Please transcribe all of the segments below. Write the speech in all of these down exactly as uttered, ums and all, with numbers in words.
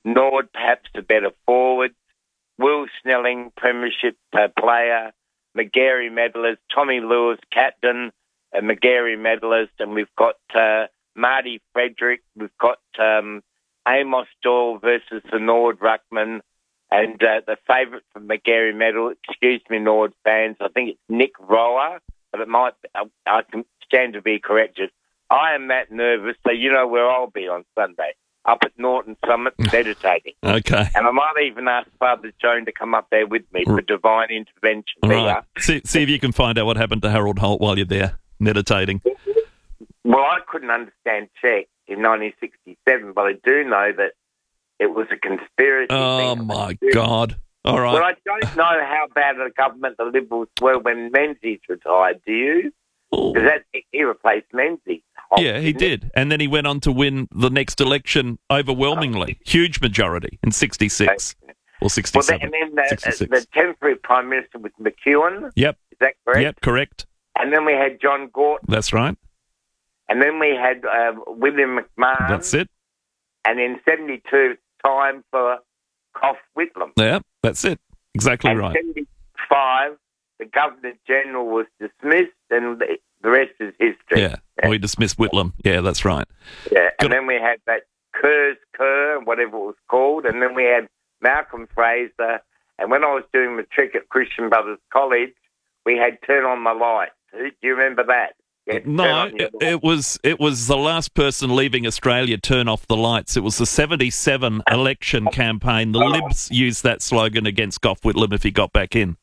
Nord, perhaps the better forwards. Will Snelling, premiership uh, player. Magarey medalist. Tommy Lewis, captain, a Magarey medalist. And we've got uh, Marty Frederick. We've got um, Amos Doyle versus the Nord ruckman. And uh, the favourite for Magarey medal, excuse me, Nord fans, I think it's Nick Rower, but it might, I, I can stand to be corrected. I am that nervous, so you know where I'll be on Sunday, up at Norton Summit meditating. Okay. And I might even ask Father Joan to come up there with me for divine intervention. Right. See, see if you can find out what happened to Harold Holt while you're there meditating. Well, I couldn't understand Czech in nineteen sixty-seven, but I do know that it was a conspiracy. Oh, thing. my God. All right. Well, I don't know how bad a government the Liberals were when Menzies retired, do you? Because that he replaced Menzies. Yeah, he did. And then he went on to win the next election overwhelmingly. Huge majority in sixty-six or sixty-seven. Well, and then the, the temporary Prime Minister was McEwen. Yep. Is that correct? Yep, correct. And then we had John Gorton. That's right. And then we had uh, William McMahon. That's it. And in seventy-two, time for Gough Whitlam. Yeah, that's it. Exactly and right. seventy-five, the Governor-General was dismissed, and the, the rest is history. Yeah, yeah. We dismissed Whitlam. Yeah, that's right. Yeah, and Good. then we had that Kerr's Kerr, whatever it was called, and then we had Malcolm Fraser, and when I was doing matric at Christian Brothers College, we had Turn On the Lights. Do you remember that? Yes, no, it, it was it was the last person leaving Australia turn off the lights. It was the seventy-seven election campaign. The Libs used that slogan against Gough Whitlam if he got back in.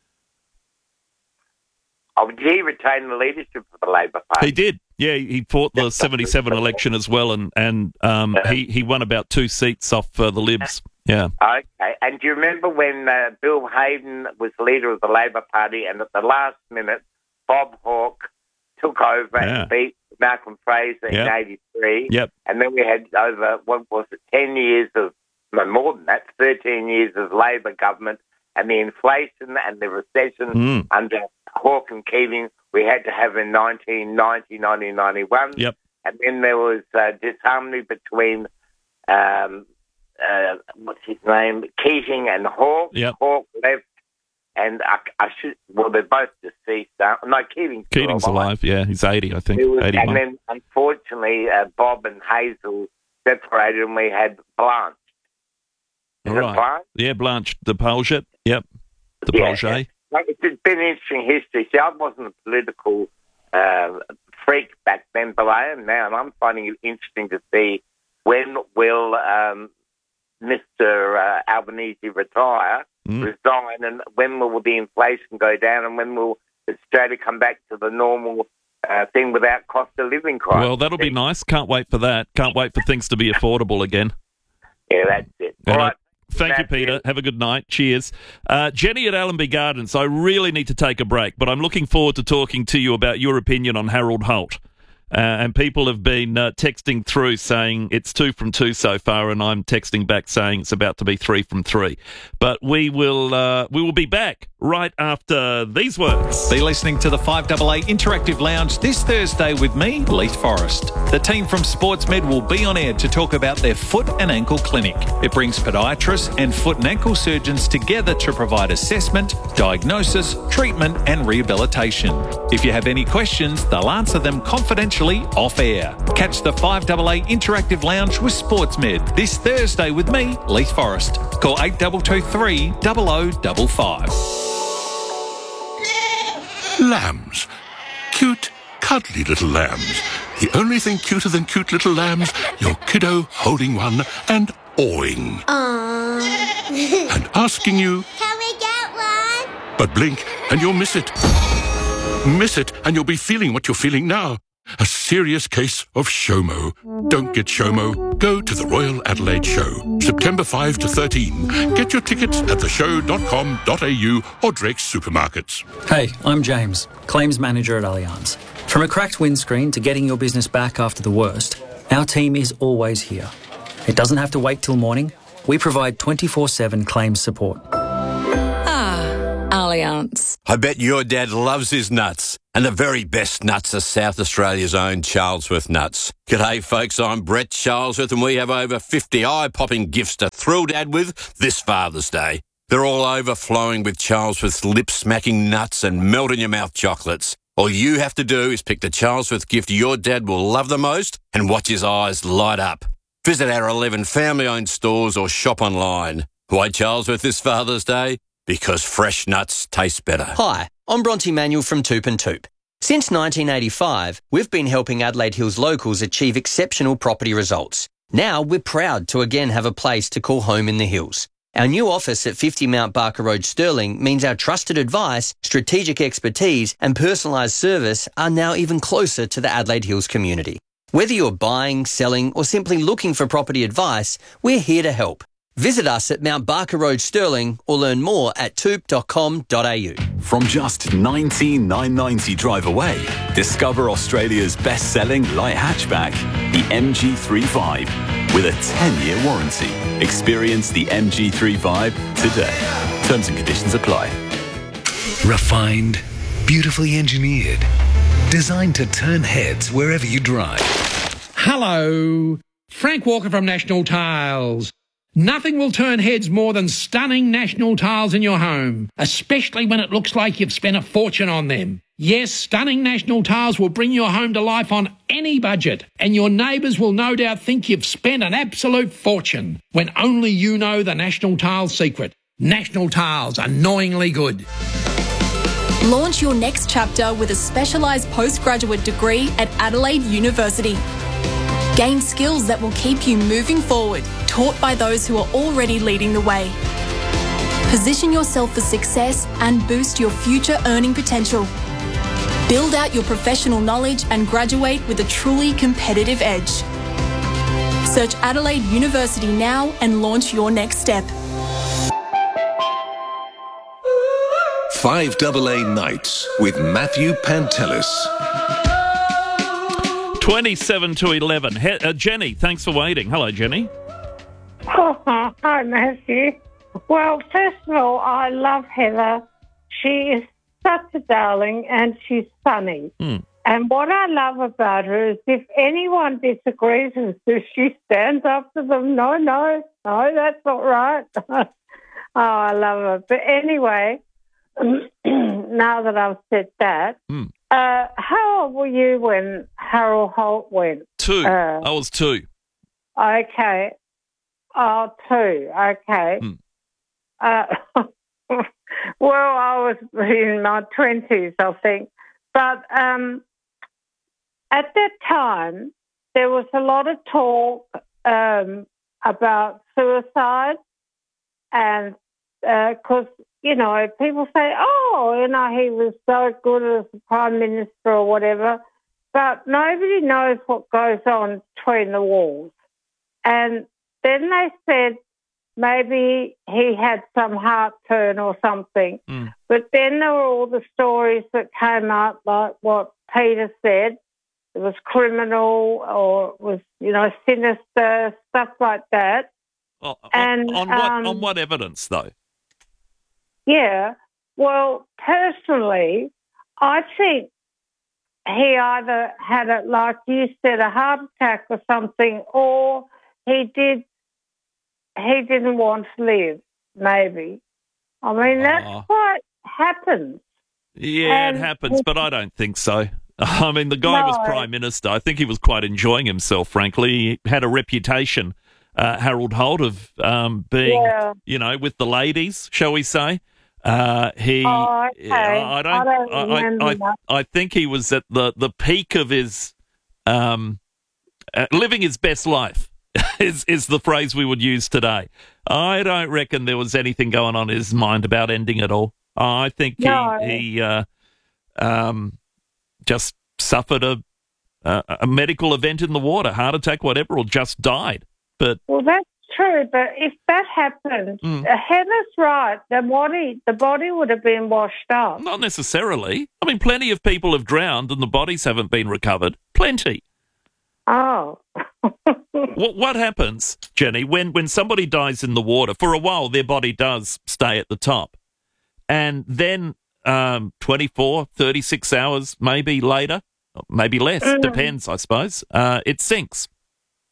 Oh, did he retain the leadership of the Labor Party? He did. Yeah, he fought the seventy-seven election as well, and, and um, he, he won about two seats off uh, the Libs. Yeah. Okay. And do you remember when uh, Bill Hayden was leader of the Labor Party, and at the last minute, Bob Hawke took over yeah. and beat Malcolm Fraser yep. in eighty-three. Yep. And then we had over, what was it, ten years of, no more than that, thirteen years of Labor government, and the inflation and the recession mm. under Hawke and Keating we had to have in nineteen ninety, nineteen ninety-one. Yep. And then there was uh, disharmony between, um, uh, what's his name, Keating and Hawke. Yep. Hawke left. And I, I should, well, they're both deceased. Uh, no, Keating's still Keating's alive. alive, yeah. He's eighty, I think. Was, eighty-one. and then, unfortunately, uh, Bob and Hazel separated, and we had Blanche. Is right. it Blanche? Yeah, Blanche de Polget. Yep. De yeah, Polget. Yeah. It's been interesting history. See, I wasn't a political uh, freak back then, but I am now, and I'm finding it interesting to see when will um, Mister Uh, Albanese retire, mm. resign, and when will the inflation go down, and when will Australia come back to the normal uh, thing without cost of living crisis? Well, that'll be nice. Can't wait for that. Can't wait for things to be affordable again. Yeah, that's it. All and right. I, thank you, Peter. You. Have a good night. Cheers. Uh, Jenny at Allenby Gardens, I really need to take a break, but I'm looking forward to talking to you about your opinion on Harold Holt. Uh, and people have been uh, texting through saying it's two from two so far, and I'm texting back saying it's about to be three from three. But we will uh, we will be back right after these words. Be listening to the five A A Interactive Lounge this Thursday with me, Leith Forrest. The team from SportsMed will be on air to talk about their foot and ankle clinic. It brings podiatrists and foot and ankle surgeons together to provide assessment, diagnosis, treatment and rehabilitation. If you have any questions, they'll answer them confidentially off air. Catch the five A A Interactive Lounge with SportsMed this Thursday with me, Leith Forrest. Call eight two two three, zero zero five five. Lambs. Cute, cuddly little lambs. The only thing cuter than cute little lambs, your kiddo holding one and awing. Aww. And asking you, can we get one? But blink and you'll miss it. Miss it and you'll be feeling what you're feeling now. A serious case of SHOMO. Don't get SHOMO. Go to the Royal Adelaide Show, September fifth to thirteenth. Get your tickets at the show dot com dot a u or Drake's Supermarkets. Hey, I'm James, Claims Manager at Allianz. From a cracked windscreen to getting your business back after the worst, our team is always here. It doesn't have to wait till morning. We provide twenty-four seven claims support. Allianz. I bet your dad loves his nuts. And the very best nuts are South Australia's own Charlesworth nuts. G'day, folks. I'm Brett Charlesworth, and we have over fifty eye-popping gifts to thrill Dad with this Father's Day. They're all overflowing with Charlesworth's lip-smacking nuts and melt-in-your-mouth chocolates. All you have to do is pick the Charlesworth gift your dad will love the most and watch his eyes light up. Visit our eleven family-owned stores or shop online. Why Charlesworth this Father's Day? Because fresh nuts taste better. Hi, I'm Bronte Manuel from Toop and Toop. Since nineteen eighty-five, we've been helping Adelaide Hills locals achieve exceptional property results. Now we're proud to again have a place to call home in the hills. Our new office at fifty Mount Barker Road, Stirling, means our trusted advice, strategic expertise and personalised service are now even closer to the Adelaide Hills community. Whether you're buying, selling or simply looking for property advice, we're here to help. Visit us at Mount Barker Road, Stirling, or learn more at toop dot com dot a u. From just nineteen thousand nine hundred ninety drive away, discover Australia's best-selling light hatchback, the M G three Vibe, with a ten-year warranty. Experience the M G three Vibe today. Terms and conditions apply. Refined, beautifully engineered, designed to turn heads wherever you drive. Hello, Frank Walker from National Tiles. Nothing will turn heads more than stunning National Tiles in your home, especially when it looks like you've spent a fortune on them. Yes, stunning National Tiles will bring your home to life on any budget, and your neighbours will no doubt think you've spent an absolute fortune, when only you know the National Tiles secret. National Tiles, annoyingly good. Launch your next chapter with a specialised postgraduate degree at Adelaide University. Gain skills that will keep you moving forward, taught by those who are already leading the way. Position yourself for success and boost your future earning potential. Build out your professional knowledge and graduate with a truly competitive edge. Search Adelaide University now and launch your next step. Five double A Nights with Matthew Pantelis. twenty-seven to eleven. He- uh, Jenny, thanks for waiting. Hello, Jenny. Oh, hi, Matthew. Well, first of all, I love Heather. She is such a darling and she's funny. Mm. And what I love about her is if anyone disagrees with her, she stands up to them. No, no, no, that's not right. Oh, I love her. But anyway, now that I've said that, Mm. uh, how old were you when Harold Holt went? Two. Uh, I was two. Okay. Oh, two. Okay. Mm. Uh, well, I was in my twenties, I think. But um, at that time, there was a lot of talk um, about suicide, and because, uh, you know, people say, oh, you know, he was so good as a Prime Minister or whatever, but nobody knows what goes on between the walls. And then they said maybe he had some heart turn or something. Mm. But then there were all the stories that came up, like what Peter said. It was criminal or it was, you know, sinister, stuff like that. Oh, on, and on, what, um, on what evidence, though? Yeah. Well, personally, I think he either had it, like you said, a heart attack or something, or he did. He didn't want to live. Maybe. I mean, that's Oh. what happens. Yeah, And it happens, but I don't think so. I mean, the guy was No. Prime Minister. I think he was quite enjoying himself, frankly. He had a reputation, uh, Harold Holt, of um, being, Yeah. you know, with the ladies, shall we say. Uh, he, Oh, okay. yeah, I don't, I don't I, remember I, that. I think he was at the, the peak of his, um, uh, living his best life. Is is the phrase we would use today. I don't reckon there was anything going on in his mind about ending it all. I think No. he he uh, um, just suffered a, a a medical event in the water, heart attack, whatever, or just died. But Well, that's true, but if that happened, Mm. uh, Heather's right. The body, the body would have been washed up. not necessarily. I mean, plenty of people have drowned and the bodies haven't been recovered. Plenty. Oh. What what happens, Jenny, when, when somebody dies in the water? For a while, their body does stay at the top. And then um, twenty-four, thirty-six hours maybe later, maybe less, Mm. depends, I suppose, uh, it sinks.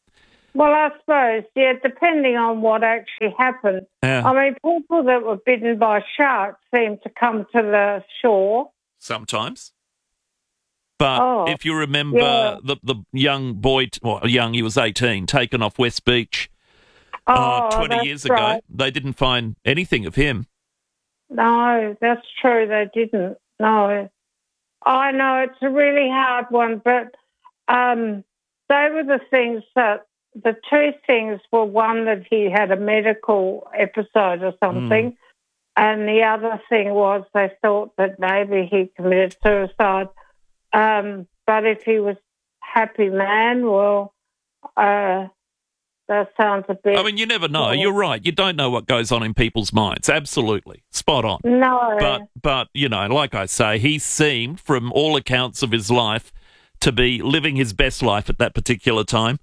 Well, I suppose, yeah, depending on what actually happened. Yeah. I mean, people that were bitten by sharks seem to come to the shore. Sometimes. But Oh, if you remember yeah. the, the young boy, t- well, young, he was eighteen, taken off West Beach Oh, uh, twenty that's years ago, right. they didn't find anything of him. No, that's true. They didn't. No. I know it's a really hard one, but um, they were the things that, the two things were one that he had a medical episode or something, Mm. and the other thing was they thought that maybe he committed suicide. Um, but if he was happy man, well, uh, that sounds a bit... I mean, you never know. You're right. You don't know what goes on in people's minds. Absolutely. Spot on. No. But, but you know, like I say, he seemed, from all accounts of his life, to be living his best life at that particular time.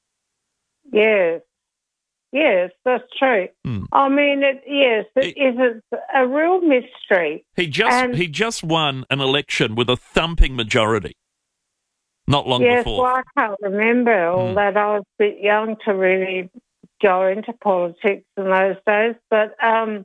Yes. Yes, that's true. Hmm. I mean, it, yes, it is a, a real mystery. He just And- he just won an election with a thumping majority not long yes, before. well, I can't remember all Hmm. that. I was a bit young to really go into politics in those days, but um,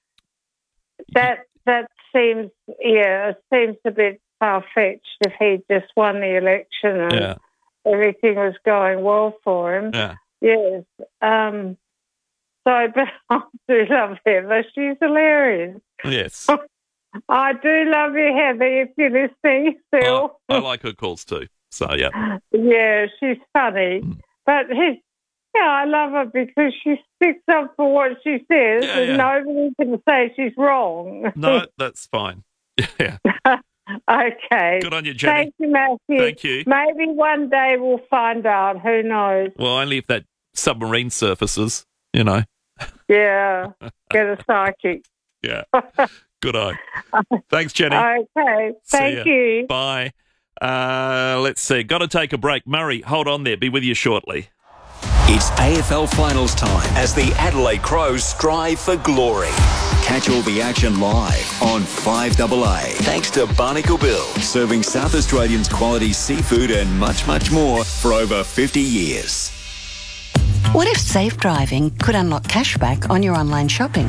that that seems, yeah, it seems a bit far-fetched if he just won the election and Yeah. everything was going well for him. Yeah. Yes. Um, so, but I do love Heather. She's hilarious. Yes. I do love you, Heather, if you're listening still. I like her calls too. So, yeah. Yeah, she's funny. But his, yeah, I love her because she sticks up for what she says Yeah, and yeah. nobody can say she's wrong. No, that's fine. Yeah. Okay. Good on you, Jenny. Thank you, Matthew. Thank you. Maybe one day we'll find out. Who knows? Well, only if that submarine surfaces, you know. Yeah. Get a psychic. Yeah. Good eye. Thanks, Jenny. Okay. See Thank ya. you. Bye. Uh, let's see. Got to take a break. Murray, hold on there. Be with you shortly. It's A F L finals time as the Adelaide Crows strive for glory. Catch all the action live on five A A. Thanks to Barnacle Bill, serving South Australians quality seafood and much, much more for over fifty years. What if safe driving could unlock cashback on your online shopping?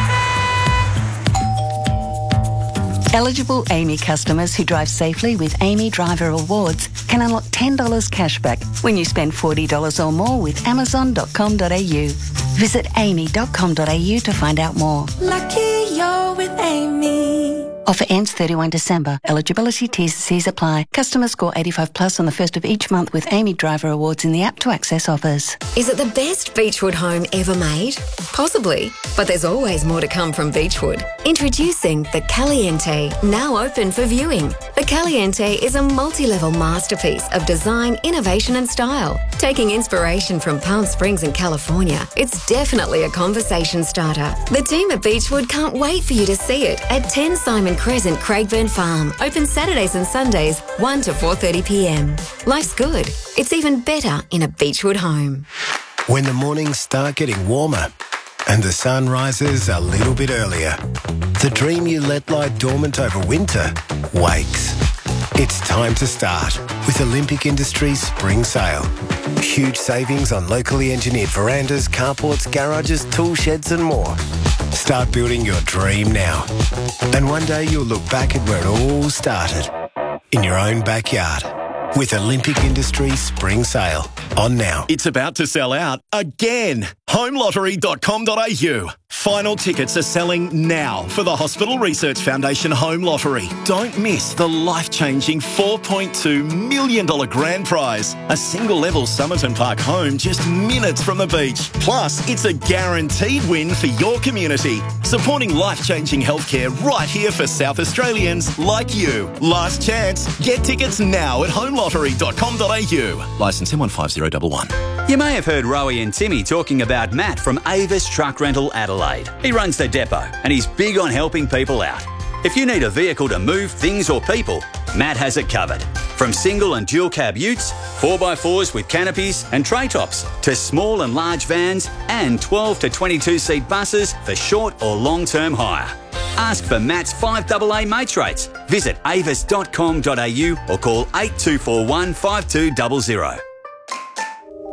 Eligible Amy customers who drive safely with Amy Driver Rewards can unlock ten dollars cashback when you spend forty dollars or more with amazon dot com dot a u. Visit amy dot com dot a u to find out more. Lucky you're with Amy. Offer ends thirty-first December. Eligibility T's and C's apply. Customers score eighty-five plus on the first of each month with Amy Driver Awards in the app to access offers. Is it the best Beechwood home ever made? Possibly, but there's always more to come from Beechwood. Introducing the Caliente, now open for viewing. The Caliente is a multi-level masterpiece of design, innovation and style. Taking inspiration from Palm Springs in California, it's definitely a conversation starter. The team at Beechwood can't wait for you to see it at ten Simon Crescent, Craigburn Farm. Open Saturdays and Sundays, one to four thirty p m. Life's good. It's even better in a Beechwood home. When the mornings start getting warmer and the sun rises a little bit earlier, the dream you let lie dormant over winter wakes. It's time to start with Olympic Industries Spring Sale. Huge savings on locally engineered verandas, carports, garages, tool sheds and more. Start building your dream now. And one day you'll look back at where it all started, in your own backyard. With Olympic Industries Spring Sale on now. It's about to sell out again. home lottery dot com dot a u. Final tickets are selling now for the Hospital Research Foundation Home Lottery. Don't miss the life-changing four point two million dollars grand prize. A single-level Somerton Park home just minutes from the beach. Plus, it's a guaranteed win for your community. Supporting life-changing healthcare right here for South Australians like you. Last chance. Get tickets now at home lottery dot com dot a u. Licence M one five zero one one. You may have heard Rowie and Timmy talking about Matt from Avis Truck Rental Adelaide. He runs the depot and he's big on helping people out. If you need a vehicle to move things or people, Matt has it covered. From single and dual cab utes, four by fours with canopies and tray tops, to small and large vans and twelve to twenty-two seat buses for short or long-term hire. Ask for Matt's five A A mates rates. Visit avis dot com dot a u or call eight two four one five two zero zero.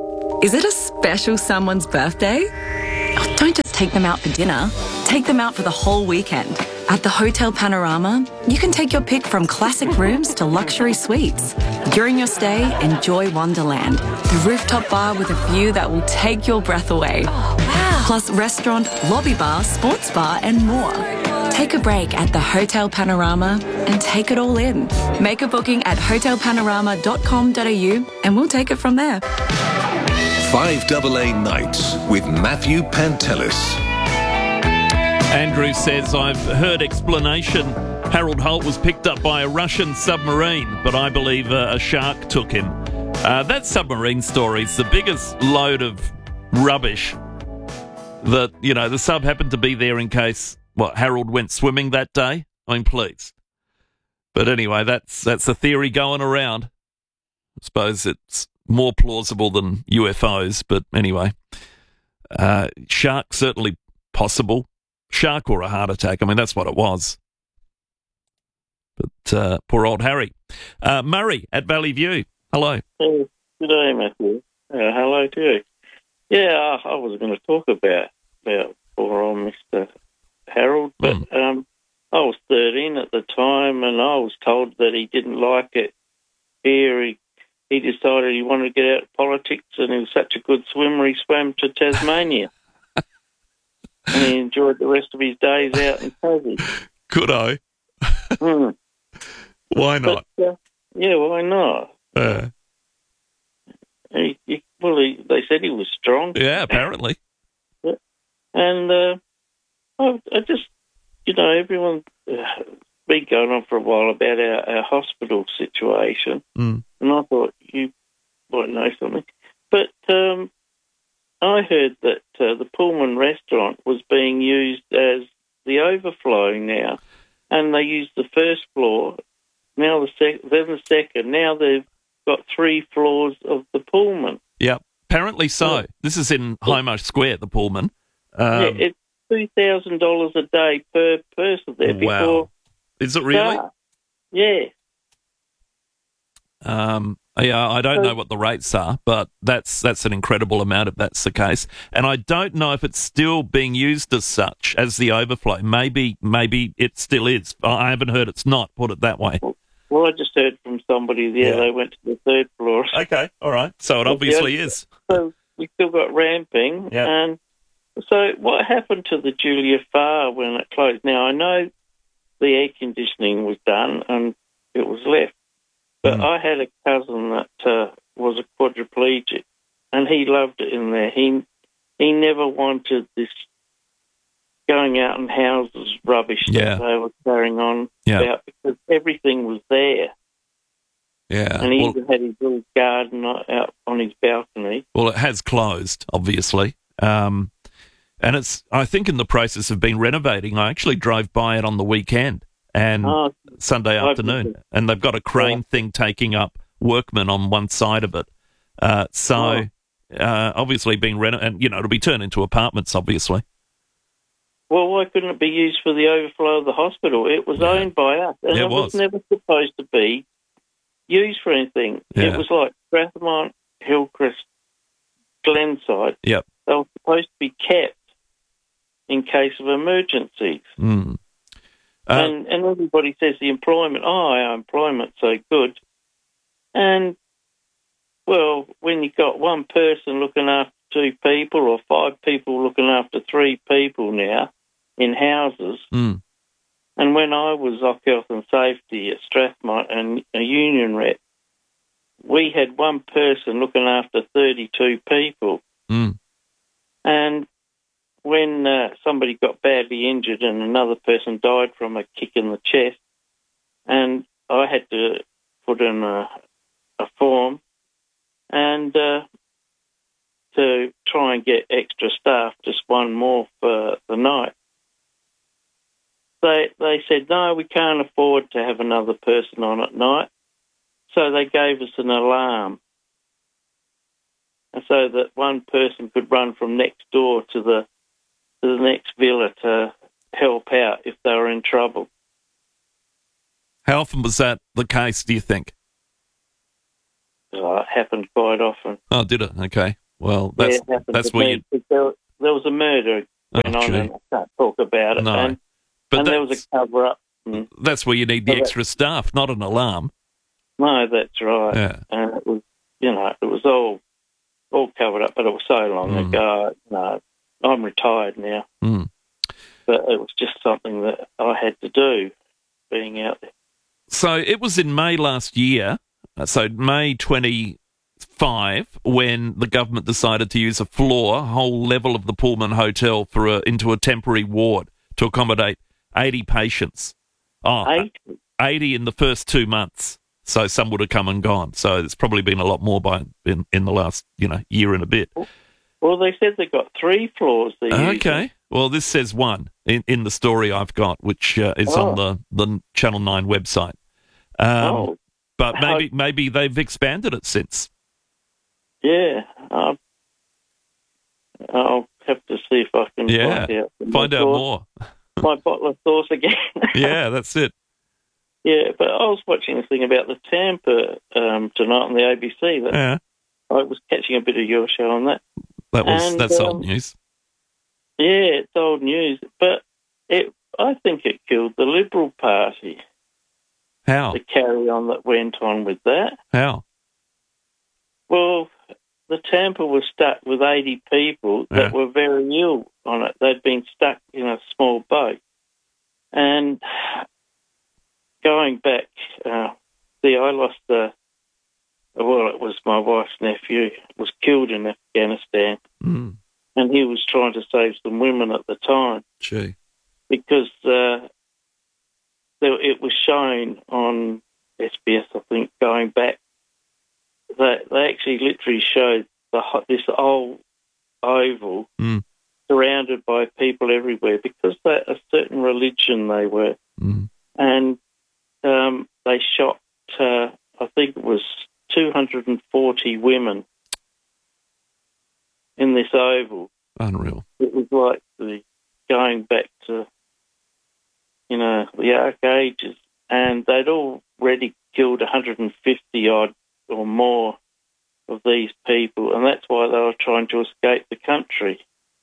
Is it a special someone's birthday? Oh, don't just take them out for dinner. Take them out for the whole weekend. At the Hotel Panorama, you can take your pick from classic rooms to luxury suites. During your stay, enjoy Wonderland, the rooftop bar with a view that will take your breath away. Oh, wow. Plus restaurant, lobby bar, sports bar and more. Take a break at the Hotel Panorama and take it all in. Make a booking at hotel panorama dot com dot a u and we'll take it from there. five A A Nights with Matthew Pantelis. Andrew says, I've heard explanation. Harold Holt was picked up by a Russian submarine, but I believe uh, a shark took him. Uh, that submarine story is the biggest load of rubbish that, you know, the sub happened to be there in case, what, Harold went swimming that day? I mean, please. But anyway, that's that's a theory going around. I suppose it's more plausible than U F Os, but anyway. Uh, shark, certainly possible. Shark or a heart attack. I mean, that's what it was. But uh, poor old Harry. Uh, Murray at Valley View. Hello. Oh, good day, Matthew. Uh, hello to you. Yeah, I, I was going to talk about about poor old Mister Harold, but mm. um, I was thirteen at the time, and I was told that he didn't like it here. He, he decided he wanted to get out of politics, and he was such a good swimmer, he swam to Tasmania. And he enjoyed the rest of his days out in Tassie. Could I? Mm. Why not? But, uh, yeah, why not? Uh, he, he, well, he, they said he was strong. Yeah, apparently. And uh, I, I just, you know, everyone's uh, been going on for a while about our, our hospital situation. Mm. And I thought you might know something. But um, I heard that uh, the Pullman restaurant was being used as the overflow now, and they used the first floor, now the sec- then the second. Now they've got three floors of the Pullman. Yeah, apparently so. Yeah. This is in Hindmarsh Square, the Pullman. Um, yeah, it's two thousand dollars a day per person there. Wow. Before is it really? Start. Yeah. Um, yeah, I don't know what the rates are, but that's that's an incredible amount if that's the case. And I don't know if it's still being used as such, as the overflow. Maybe maybe it still is. I haven't heard it's not, put it that way. Well, I just heard from somebody there. Yeah. They went to the third floor. Okay, all right. So it obviously yeah. is. So we still got ramping. Yeah. And so what happened to the Julia Farr when it closed? Now, I know the air conditioning was done and it was left. But mm. I had a cousin that uh, was a quadriplegic, and he loved it in there. He he never wanted this going out in houses rubbish yeah. that they were carrying on yeah. about, because everything was there. Yeah, and he well, even had his little garden out on his balcony. Well, it has closed, obviously, um, and it's I think in the process of being renovating. I actually drove by it on the weekend. And oh, Sunday afternoon, and they've got a crane yeah. thing taking up workmen on one side of it. Uh, so, oh. uh, obviously being renovated, and, you know, it'll be turned into apartments, obviously. Well, why couldn't it be used for the overflow of the hospital? It was yeah. owned by us, and yeah, it, it was. was never supposed to be used for anything. Yeah. It was like Strathmont, Hillcrest, Glenside. Yep. They were supposed to be kept in case of emergencies. Mm. Uh, and, and everybody says the employment, oh, our employment's so good. And, well, when you've got one person looking after two people or five people looking after three people now in houses, mm. and when I was off health and safety at Strathmont and a union rep, we had one person looking after thirty-two people. Mm. And when uh, somebody got badly injured and another person died from a kick in the chest, and I had to put in a, a form and uh, to try and get extra staff, just one more for the night. They they said, no, we can't afford to have another person on at night. So they gave us an alarm, and so that one person could run from next door to the to the next villa to help out if they were in trouble. How often was that the case, do you think? Oh, it happened quite often. Oh, did it? Okay. well, that's yeah, it happened that's to where me. you. There, there was a murder going Oh, on, gee. and I can't talk about it. No. And, But and there was that's- a cover up. Mm. That's where you need the So that- extra staff, not an alarm. No, that's right. Yeah. And it was, you know, it was all all covered up, but it was so long Mm. ago. No, I'm retired now, Mm. but it was just something that I had to do, being out there. So it was in May last year, uh, so May twenty-five, when the government decided to use a floor, a whole level of the Pullman Hotel, for a, into a temporary ward to accommodate eighty patients. Oh, eighty? eighty in the first two months. So some would have come and gone. So it's probably been a lot more by in, in the last, you know, year and a bit. Well, they said they got three floors. They're using. Okay. Well, this says one in, in the story I've got, which uh, is Oh. on the, the Channel nine website. Um, Oh. But maybe maybe they've expanded it since. Yeah, um, I'll have to see if I can Yeah, find out. find out sauce- more. My bottle of sauce again. Yeah, that's it. Yeah, but I was watching this thing about the Tampa um, tonight on the A B C. That Yeah, I was catching a bit of your show on that. that was And, that's um, old news. Yeah, it's old news, but it. I think it killed the Liberal Party. How? The carry on that went on with that. How? Well, the Tampa was stuck with eighty people that Yeah. were very ill on it. They'd been stuck in a small boat. And going back, uh, see, I lost a, well, it was my wife's nephew, was killed in Afghanistan. Mm. And he was trying to save some women at the time. Gee. Because uh, there, it was shown on S B S, I think, going back, that they actually literally showed the ho- this old oval Mm. surrounded by people everywhere because they're a certain religion they were. Mm. And um, they shot, uh, I think it was two hundred forty women in this oval. Unreal. It was like the going back to, you know, the Arc Ages, and they'd already killed one hundred fifty odd or more of these people, and that's why they were trying to escape the country.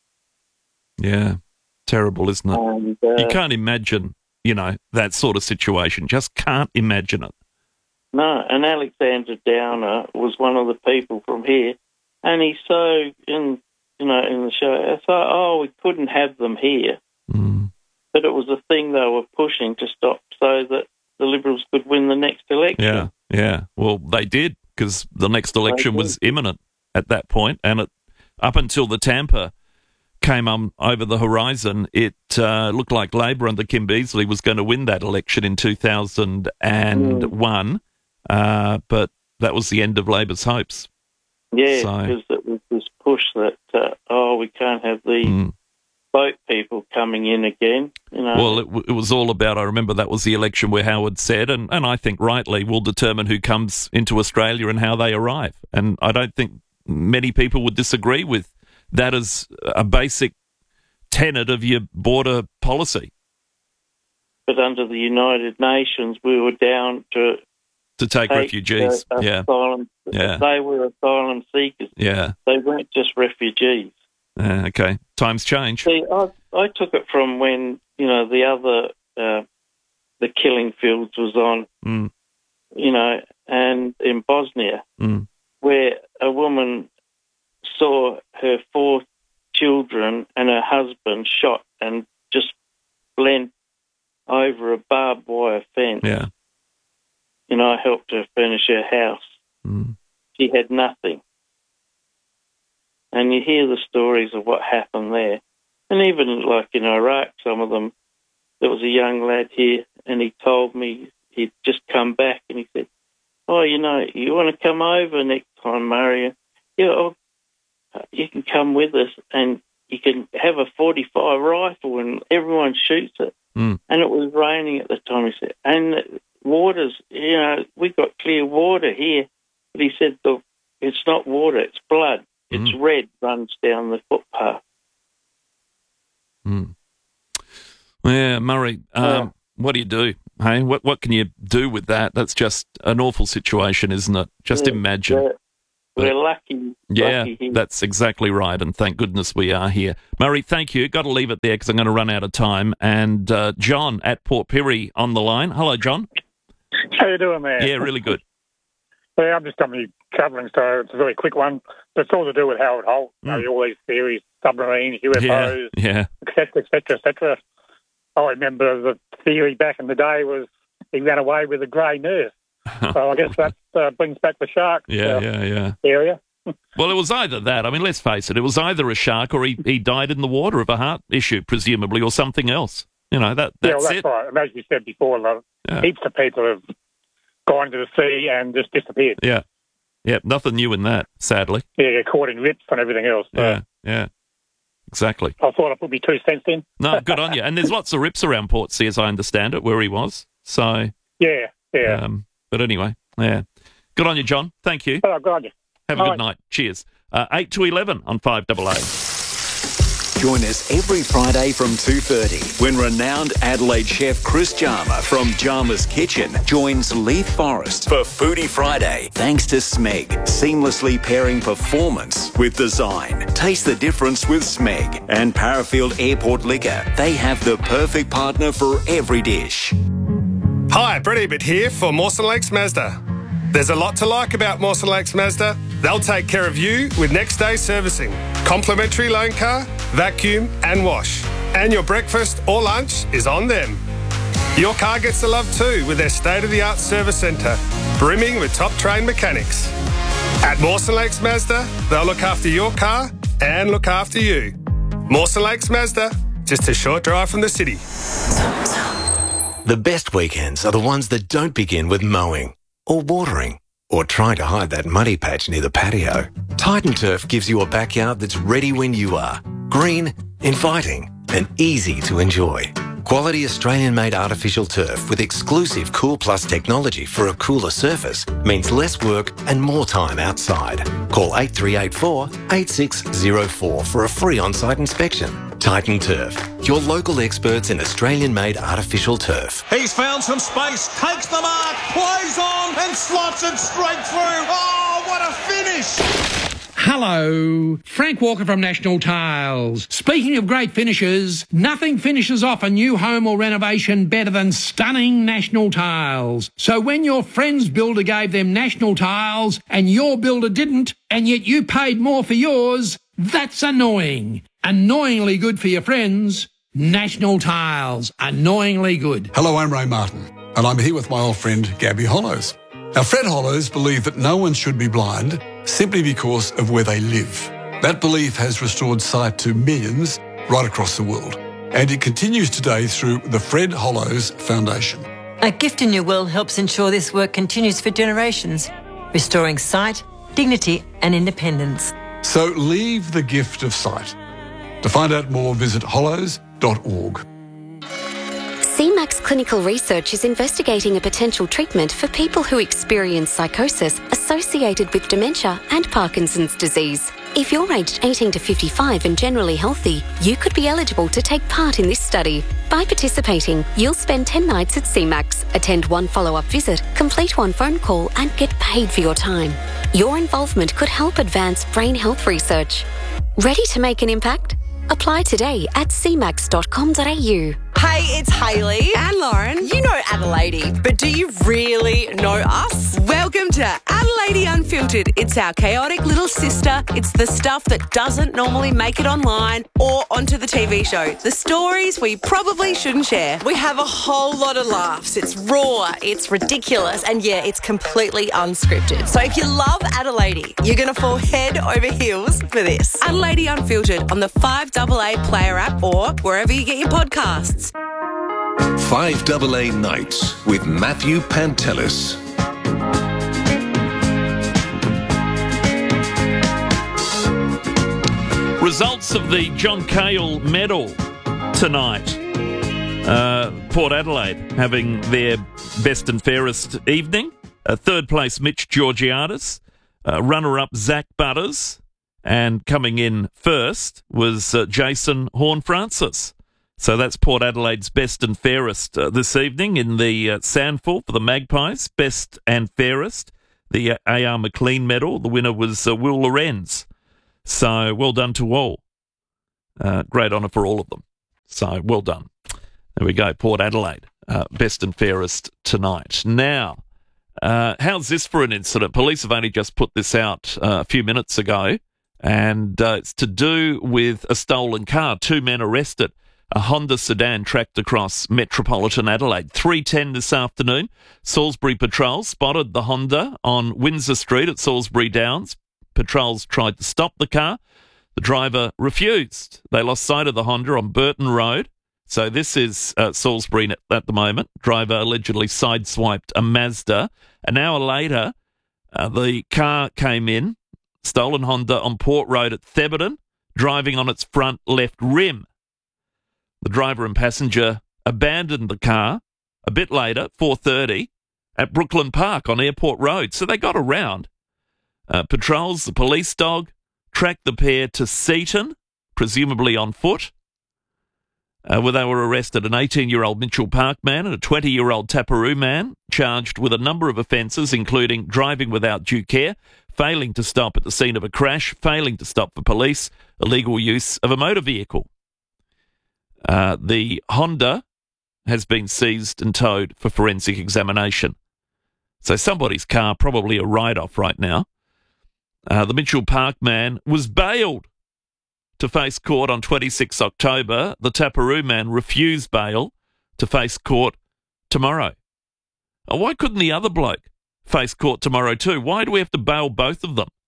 Yeah, terrible, isn't it? And, uh, you can't imagine, you know, that sort of situation. Just can't imagine it. No, and Alexander Downer was one of the people from here, and he's so in, you know, in the show. So, oh, we couldn't have them here, mm. but it was a thing they were pushing to stop so that the Liberals could win the next election. Yeah, yeah. Well, they did, because the next election was imminent at that point, and it, up until the Tampa came um, over the horizon, it uh, looked like Labor under Kim Beazley was going to win that election in two thousand one, mm. uh, but that was the end of Labor's hopes. Yeah, So- because it was this push that, uh, oh, we can't have these Mm. boat people coming in again. You know. Well, it, w- it was all about, I remember that was the election where Howard said, and, and I think rightly, will determine who comes into Australia and how they arrive. And I don't think many people would disagree with that as a basic tenet of your border policy. But under the United Nations, we were down to To take refugees, uh, yeah. asylum. Yeah. They were asylum seekers. Yeah. They weren't just refugees. Uh, okay. Times change. See, I, I took it from when, you know, the other, uh, the killing fields was on, Mm. you know, and in Bosnia, Mm. where a woman saw her four children and her husband shot and just blend over a barbed wire fence. Yeah. You know, I helped her furnish her house. Mm. She had nothing. And you hear the stories of what happened there. And even like in Iraq, some of them, there was a young lad here and he told me he'd just come back and he said, oh, you know, you want to come over next time, Mario? Yeah, oh, you can come with us and you can have a forty-five rifle and everyone shoots it. Mm. And it was raining at the time, he said. And water's, you know, we got clear water here. But he said, look, it's not water, it's blood. It's Mm. red, runs down the footpath. Mm. Yeah, Murray, um, Yeah. what do you do? Hey, what what can you do with that? That's just an awful situation, isn't it? Just Yeah, imagine. yeah. we're lucky. Yeah, lucky here. that's exactly right, and thank goodness we are here. Murray, thank you. Got to leave it there because I'm going to run out of time. And uh, John at Port Pirie on the line. Hello, John. How you doing there? Yeah, really good. Yeah, I'm just coming travelling, so it's a very quick one. But it's all to do with Harold Holt. Mm. You know, all these theories, submarines, U F Os, yeah, yeah. et cetera, et cetera, et cetera. I remember the theory back in the day was he ran away with a grey nurse. So I guess that uh, brings back the shark yeah, uh, yeah, yeah. area. Well, it was either that. I mean, let's face it. It was either a shark or he, he died in the water of a heart issue, presumably, or something else. You know, that that's yeah, well, that's it. right. And as you said before, like, Yeah. heaps of people have gone to the sea and just disappeared. Yeah. Yeah, nothing new in that, sadly. Yeah, caught in rips and everything else. So Yeah, yeah. Exactly. I thought I'd put me two cents in. No, good on you. And there's lots of rips around Portsea, as I understand it, where he was. So, Yeah, yeah. um, but anyway, yeah. Good on you, John. Thank you. Oh, good on you. Have a All good right. night. Cheers. Uh, eight to eleven on five double A. Join us every Friday from two thirty when renowned Adelaide chef Chris Jarma from Jarma's Kitchen joins Leith Forrest for Foodie Friday. Thanks to Smeg, seamlessly pairing performance with design. Taste the difference with Smeg and Parafield Airport Liquor. They have the perfect partner for every dish. Hi, Brett Ebert here for Mawson Lakes Mazda. There's a lot to like about Mawson Lakes Mazda. They'll take care of you with next day servicing, complimentary loan car, vacuum and wash. And your breakfast or lunch is on them. Your car gets the love too with their state-of-the-art service centre, brimming with top-trained mechanics. At Mawson Lakes Mazda, they'll look after your car and look after you. Mawson Lakes Mazda, just a short drive from the city. The best weekends are the ones that don't begin with mowing or watering or trying to hide that muddy patch near the patio. Titan Turf gives you a backyard that's ready when you are. Green, inviting, and easy to enjoy. Quality Australian-made artificial turf with exclusive Cool Plus technology for a cooler surface means less work and more time outside. Call eight three eight four, eight six zero four for a free on-site inspection. Titan Turf, your local experts in Australian-made artificial turf. He's found some space, takes the mark, plays on and slots it straight through. Oh, what a finish! Hello, Frank Walker from National Tiles. Speaking of great finishes, nothing finishes off a new home or renovation better than stunning National Tiles. So when your friend's builder gave them National Tiles and your builder didn't, and yet you paid more for yours, that's annoying. Annoyingly good for your friends. National Tiles, annoyingly good. Hello, I'm Ray Martin, and I'm here with my old friend Gabby Hollows. Now, Fred Hollows believed that no one should be blind simply because of where they live. That belief has restored sight to millions right across the world, and it continues today through the Fred Hollows Foundation. A Gift in Your Will helps ensure this work continues for generations, restoring sight, dignity and independence. So leave the gift of sight. To find out more, visit hollows dot org. C MAX Clinical Research is investigating a potential treatment for people who experience psychosis associated with dementia and Parkinson's disease. If you're aged eighteen to fifty-five and generally healthy, you could be eligible to take part in this study. By participating, you'll spend ten nights at C MAX, attend one follow-up visit, complete one phone call and get paid for your time. Your involvement could help advance brain health research. Ready to make an impact? Apply today at c max dot com dot a u. Hey, it's Hayley and Lauren. You know Adelaide, but do you really know us? Welcome to Adelaide Unfiltered. It's our chaotic little sister. It's the stuff that doesn't normally make it online or onto the T V show. The stories we probably shouldn't share. We have a whole lot of laughs. It's raw, it's ridiculous, and yeah, it's completely unscripted. So if you love Adelaide, you're going to fall head over heels for this. Adelaide Unfiltered on the five double A Player app or wherever you get your podcasts. five double A Nights with Matthew Pantelis. Results of the John Cahill Medal tonight. Uh, Port Adelaide having their best and fairest evening. Uh, third place, Mitch Georgiadis. Uh, runner-up, Zach Butters. And coming in first was uh, Jason Horne-Francis. So that's Port Adelaide's best and fairest uh, this evening in the uh, Sandful for the Magpies. Best and fairest. the A R McLean medal. The winner was uh, Will Lorenz. So well done to all. Uh, great honour for all of them. So well done. There we go, Port Adelaide. Uh, best and fairest tonight. Now, uh, how's this for an incident? Police have only just put this out uh, a few minutes ago, and uh, it's to do with a stolen car. Two men arrested. A Honda sedan tracked across metropolitan Adelaide. three ten this afternoon, Salisbury Patrol spotted the Honda on Windsor Street at Salisbury Downs. Patrols tried to stop the car. The driver refused. They lost sight of the Honda on Burton Road. So this is uh, Salisbury at the moment. Driver allegedly sideswiped a Mazda. An hour later, uh, the car came in, stolen Honda on Port Road at Thebarton, driving on its front left rim. The driver and passenger abandoned the car a bit later, four thirty, at Brooklyn Park on Airport Road. So they got around. Uh, patrols, the police dog, tracked the pair to Seaton, presumably on foot, uh, where they were arrested. An eighteen-year-old Mitchell Park man and a twenty-year-old Taparoo man charged with a number of offences, including driving without due care, failing to stop at the scene of a crash, failing to stop for police, illegal use of a motor vehicle. Uh, the Honda has been seized and towed for forensic examination. So somebody's car, probably a write-off right now. Uh, the Mitchell Park man was bailed to face court on the twenty-sixth of October. The Taparoo man refused bail to face court tomorrow. Uh, why couldn't the other bloke face court tomorrow too? Why do we have to bail both of them?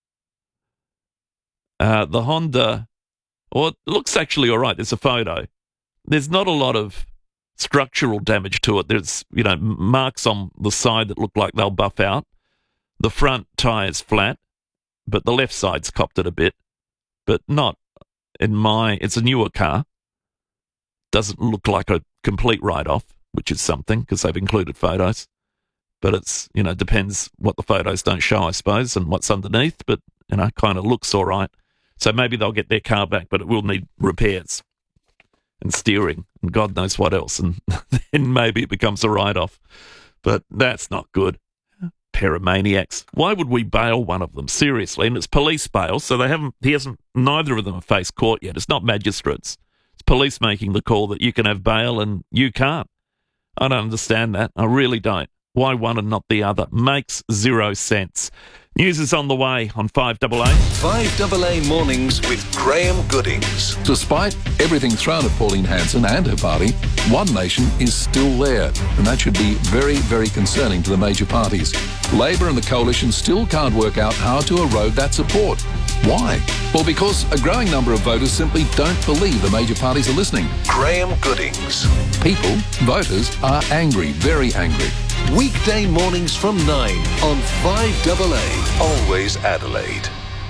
Uh, the Honda, well, it looks actually all right. There's a photo. There's not a lot of structural damage to it. There's, you know, marks on the side that look like they'll buff out. The front tyre's flat, but the left side's copped it a bit. But not in my... It's a newer car. Doesn't look like a complete write-off, which is something, because they've included photos. But it's, you know, depends what the photos don't show, I suppose, and what's underneath. But, you know, kind of looks all right. So maybe they'll get their car back, but it will need repairs and steering and God knows what else, and then maybe it becomes a write-off. But that's not good. Pair of maniacs. Why would we bail one of them? Seriously, and it's police bail, so they haven't. He hasn't. Neither of them have faced court yet. It's not magistrates. It's police making the call that you can have bail and you can't. I don't understand that. I really don't. Why one and not the other? Makes zero sense. News is on the way on five A A. five A A Mornings with Graham Goodings. Despite everything thrown at Pauline Hanson and her party, One Nation is still there, and that should be very, very concerning to the major parties. Labor and the Coalition still can't work out how to erode that support. Why? Well, because a growing number of voters simply don't believe the major parties are listening. Graham Goodings. People, voters, are angry, very angry. Weekday mornings from nine on five A A. Always Adelaide.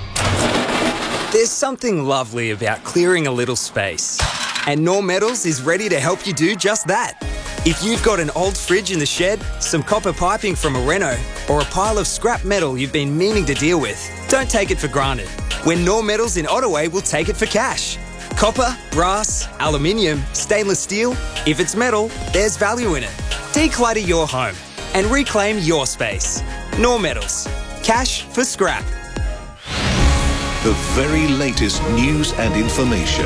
There's something lovely about clearing a little space. And Norm Metals is ready to help you do just that. If you've got an old fridge in the shed, some copper piping from a reno, or a pile of scrap metal you've been meaning to deal with, don't take it for granted. When Norm Metals in Ottaway will take it for cash. Copper, brass, aluminium, stainless steel, if it's metal, there's value in it. Declutter your home and reclaim your space. Norm Metals. Cash for scrap. The very latest news and information.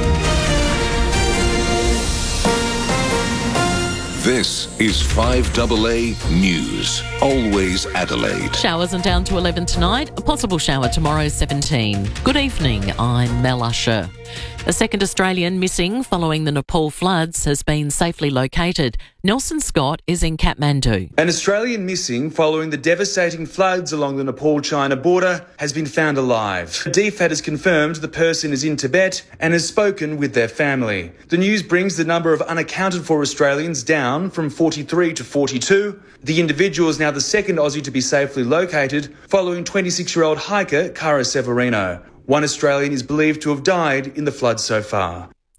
This is five A A News. Always Adelaide. Showers and down to eleven tonight. A possible shower tomorrow, seventeen. Good evening, I'm Mel Usher. A second Australian missing following the Nepal floods has been safely located. Nelson Scott is in Kathmandu. An Australian missing following the devastating floods along the Nepal-China border has been found alive. D F A T has confirmed the person is in Tibet and has spoken with their family. The news brings the number of unaccounted for Australians down from forty-three to forty-two. The individual is now the second Aussie to be safely located following twenty-six-year-old hiker Cara Severino. One Australian is believed to have died in the floods so far.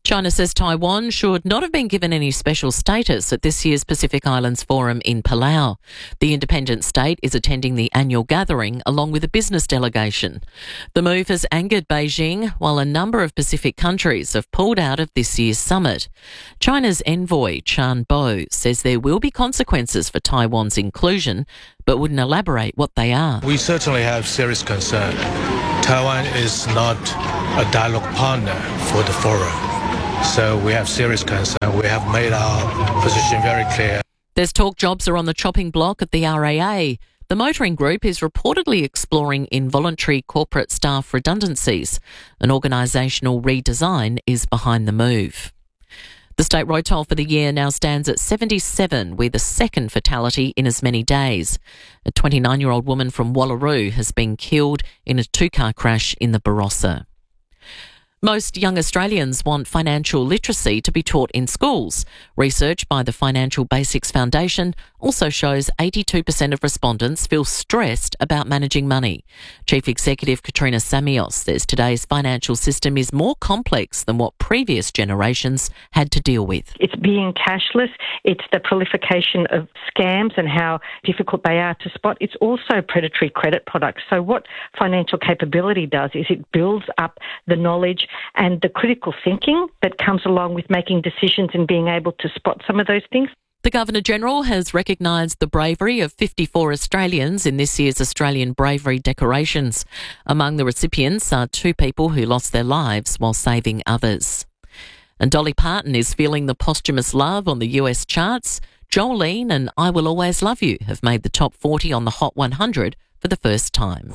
China says Taiwan should not have been given any special status at this year's Pacific Islands Forum in Palau. The independent state is attending the annual gathering along with a business delegation. The move has angered Beijing, while a number of Pacific countries have pulled out of this year's summit. China's envoy, Chan Bo, says there will be consequences for Taiwan's inclusion, but wouldn't elaborate what they are. We certainly have serious concern. Taiwan is not a dialogue partner for the forum. So we have serious concern. We have made our position very clear. There's talk jobs are on the chopping block at the R A A. The motoring group is reportedly exploring involuntary corporate staff redundancies. An organisational redesign is behind the move. The state road toll for the year now stands at seventy-seven, with a second fatality in as many days. A twenty-nine-year-old woman from Wallaroo has been killed in a two-car crash in the Barossa. Most young Australians want financial literacy to be taught in schools. Research by the Financial Basics Foundation also shows eighty-two percent of respondents feel stressed about managing money. Chief Executive Katrina Samios says today's financial system is more complex than what previous generations had to deal with. It's being cashless. It's the proliferation of scams and how difficult they are to spot. It's also predatory credit products. So what financial capability does is it builds up the knowledge and the critical thinking that comes along with making decisions and being able to spot some of those things. The Governor-General has recognised the bravery of fifty-four Australians in this year's Australian Bravery Decorations. Among the recipients are two people who lost their lives while saving others. And Dolly Parton is feeling the posthumous love on the U S charts. Jolene and I Will Always Love You have made the top forty on the Hot one hundred for the first time.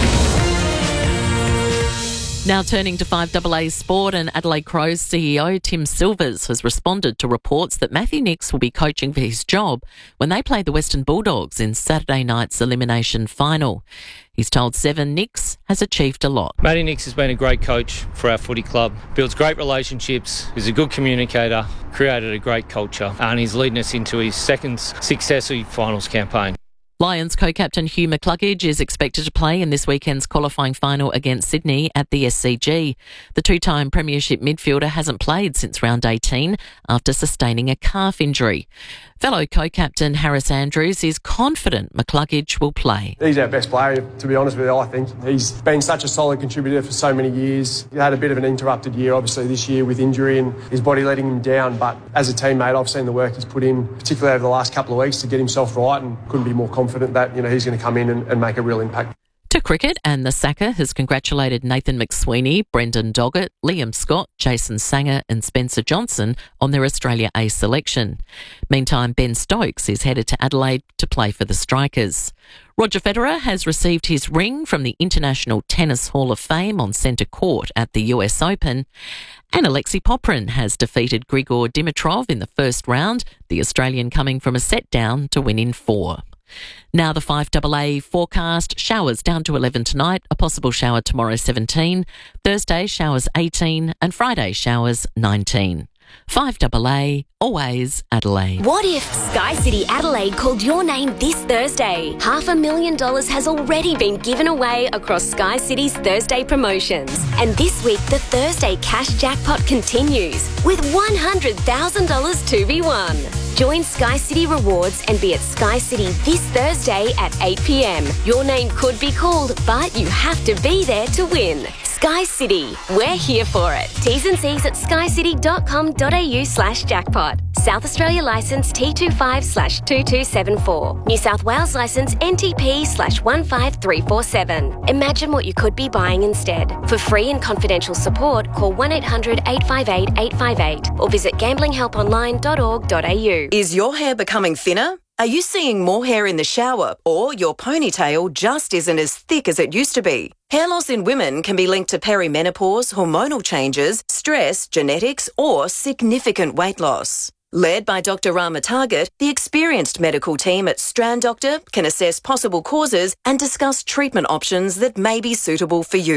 Now turning to five A A Sport, and Adelaide Crows C E O Tim Silvers has responded to reports that Matthew Nicks will be coaching for his job when they play the Western Bulldogs in Saturday night's elimination final. He's told Seven Nicks has achieved a lot. Matty Nicks has been a great coach for our footy club, builds great relationships, is a good communicator, created a great culture, and he's leading us into his second successive finals campaign. Lions co-captain Hugh McCluggage is expected to play in this weekend's qualifying final against Sydney at the S C G. The two-time premiership midfielder hasn't played since round eighteen after sustaining a calf injury. Fellow co-captain Harris Andrews is confident McCluggage will play. He's our best player, to be honest with you, I think. He's been such a solid contributor for so many years. He had a bit of an interrupted year, obviously, this year with injury and his body letting him down. But as a teammate, I've seen the work he's put in, particularly over the last couple of weeks, to get himself right, and couldn't be more confident that, you know, he's going to come in and, and make a real impact. To cricket, and the Sacca has congratulated Nathan McSweeney, Brendan Doggett, Liam Scott, Jason Sanger and Spencer Johnson on their Australia A selection. Meantime, Ben Stokes is headed to Adelaide to play for the Strikers. Roger Federer has received his ring from the International Tennis Hall of Fame on centre court at the U S Open. And Alexei Poprin has defeated Grigor Dimitrov in the first round, the Australian coming from a set down to win in four. Now the five A A forecast: showers down to eleven tonight, a possible shower tomorrow seventeen, Thursday showers eighteen and Friday showers nineteen. five A A, always Adelaide. What if Sky City Adelaide called your name this Thursday? Half a million dollars has already been given away across Sky City's Thursday promotions. And this week, the Thursday cash jackpot continues with one hundred thousand dollars to be won. Join Sky City Rewards and be at Sky City this Thursday at eight p m. Your name could be called, but you have to be there to win. Sky City, we're here for it. T's and C's at skycity.com.au slash jackpot. South Australia licence T twenty-five slash two two seven four. New South Wales licence N T P slash one five three four seven. Imagine what you could be buying instead. For free and confidential support, call one eight hundred eight five eight eight five eight or visit gambling help online dot org dot a u. Is your hair becoming thinner? Are you seeing more hair in the shower, or your ponytail just isn't as thick as it used to be? Hair loss in women can be linked to perimenopause, hormonal changes, stress, genetics, or significant weight loss. Led by Doctor Rama Target, the experienced medical team at Strand Doctor can assess possible causes and discuss treatment options that may be suitable for you.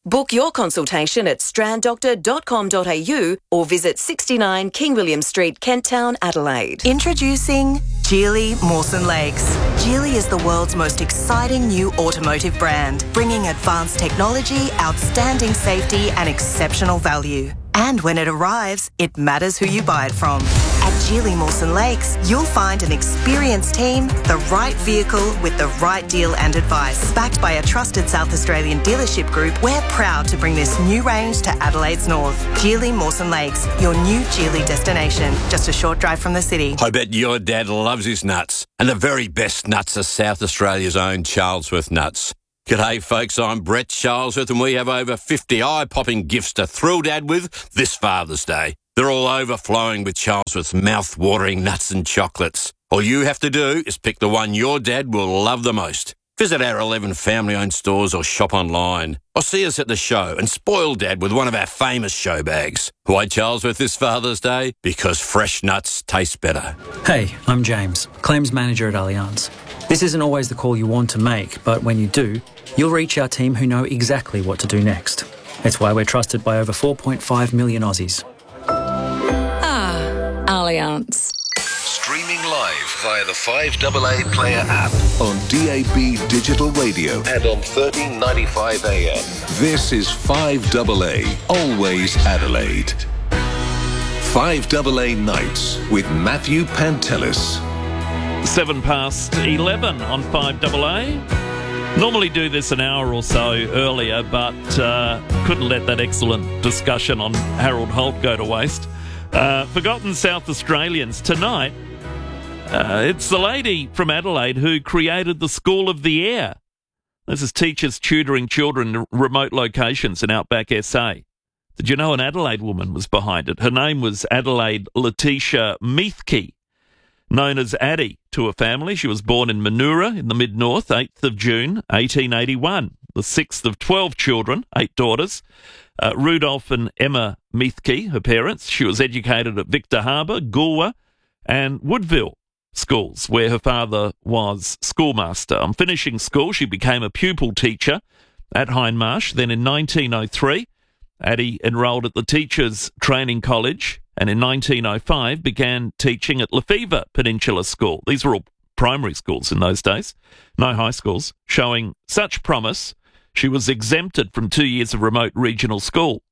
Book your consultation at strand doctor dot com dot a u or visit sixty-nine King William Street, Kent Town, Adelaide. Introducing Geely Mawson Lakes. Geely is the world's most exciting new automotive brand, bringing advanced technology, outstanding safety and exceptional value. And when it arrives, it matters who you buy it from. At Geely Mawson Lakes, you'll find an experienced team, the right vehicle with the right deal and advice. Backed by a trusted South Australian dealership group, we're proud to bring this new range to Adelaide's north. Geely Mawson Lakes, your new Geely destination, just a short drive from the city. I bet your dad loves his nuts. And the very best nuts are South Australia's own Charlesworth nuts. G'day folks, I'm Brett Charlesworth and we have over fifty eye-popping gifts to thrill Dad with this Father's Day. They're all overflowing with Charlesworth's mouth-watering nuts and chocolates. All you have to do is pick the one your dad will love the most. Visit our eleven family-owned stores or shop online. Or see us at the show and spoil Dad with one of our famous show bags. Why Charlesworth this Father's Day? Because fresh nuts taste better. Hey, I'm James, Claims Manager at Allianz. This isn't always the call you want to make, but when you do, you'll reach our team who know exactly what to do next. It's why we're trusted by over four point five million Aussies. Ah, Allianz. Streaming live via the five A A Player app on D A B Digital Radio and on thirteen ninety-five A M. This is five A A, always Adelaide. five A A Nights with Matthew Pantelis. Seven past eleven on five A A. Normally do this an hour or so earlier, but uh, couldn't let that excellent discussion on Harold Holt go to waste. Uh, Forgotten South Australians tonight. Uh, it's the lady from Adelaide who created the School of the Air. This is teachers tutoring children in remote locations in outback S A. Did you know an Adelaide woman was behind it? Her name was Adelaide Letitia Methke. Known as Addie to her family, she was born in Manura in the mid-north, eighth of June, eighteen eighty-one. The sixth of twelve children, eight daughters. Uh, Rudolph and Emma Methke, her parents. She was educated at Victor Harbour, Goolwa and Woodville schools, where her father was schoolmaster. On finishing school, she became a pupil teacher at Hindmarsh. Then in nineteen oh three, Addie enrolled at the Teachers Training College, and in nineteen oh five began teaching at Lefevre Peninsula School. These were all primary schools in those days, no high schools. Showing such promise, she was exempted from two years of remote regional school.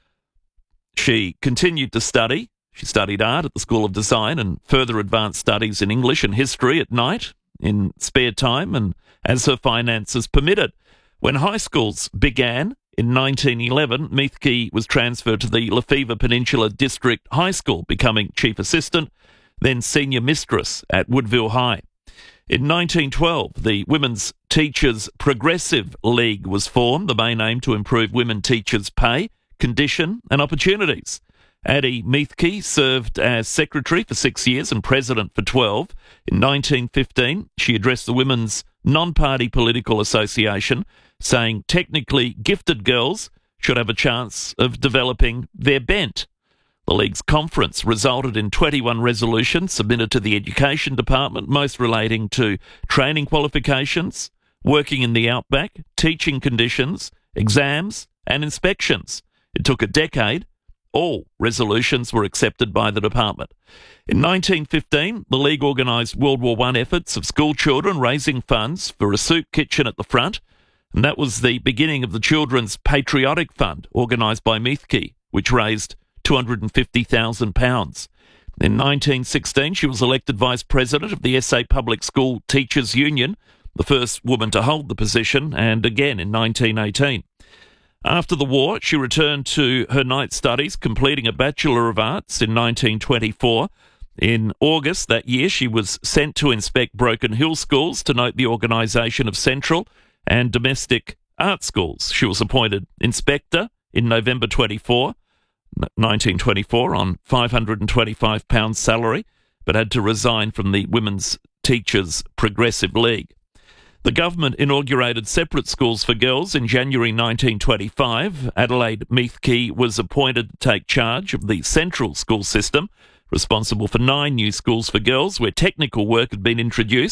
She continued to study. She studied art at the School of Design and further advanced studies in English and history at night, in spare time and as her finances permitted. When high schools began, in nineteen eleven, Methke was transferred to the Lefevre Peninsula District High School, becoming chief assistant, then senior mistress at Woodville High. In nineteen twelve, the Women's Teachers Progressive League was formed, the main aim to improve women teachers' pay, condition and opportunities. Addie Methke served as secretary for six years and president for twelve. In nineteen fifteen, she addressed the Women's Non-Party Political Association, saying technically gifted girls should have a chance of developing their bent. The League's conference resulted in twenty-one resolutions submitted to the Education Department, most relating to training qualifications, working in the outback, teaching conditions, exams and inspections. It took a decade. All resolutions were accepted by the department. In nineteen fifteen, the League organised World War One efforts of school children raising funds for a soup kitchen at the front, and that was the beginning of the Children's Patriotic Fund, organised by Methke, which raised two hundred fifty thousand pounds. In nineteen sixteen, she was elected Vice President of the S A Public School Teachers Union, the first woman to hold the position, and again in nineteen eighteen. After the war, she returned to her night studies, completing a Bachelor of Arts in nineteen twenty-four. In August that year, she was sent to inspect Broken Hill schools to note the organisation of central and domestic art schools. She was appointed inspector in November twenty-four, nineteen twenty-four on five hundred twenty-five pounds salary, but had to resign from the Women's Teachers Progressive League. The government inaugurated separate schools for girls in January nineteen twenty-five. Adelaide Methke was appointed to take charge of the central school system, responsible for nine new schools for girls where technical work had been introduced.